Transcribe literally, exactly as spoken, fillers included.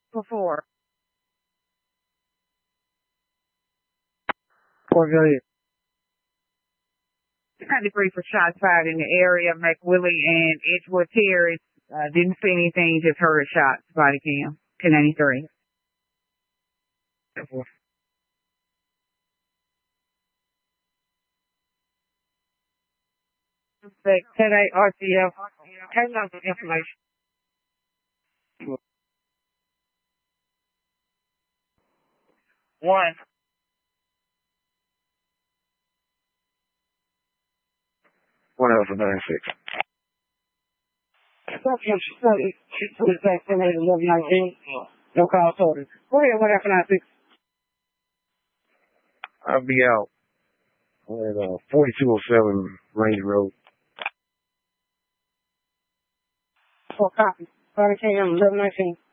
Before. Or go ahead. ninety-three for shots fired in the area. McWillie and Edgewood Terrace. Uh, didn't see anything, just heard shots. Body cam. ten ninety-three. ten eight R T F. Take out the information. One. One Alpha nine six. She put it back ten eight eleven nineteen. No call sorted. Go ahead, one Alpha nine six. I'll be out at uh, forty-two oh seven Range Road. Four copy. Body cam eleven nineteen.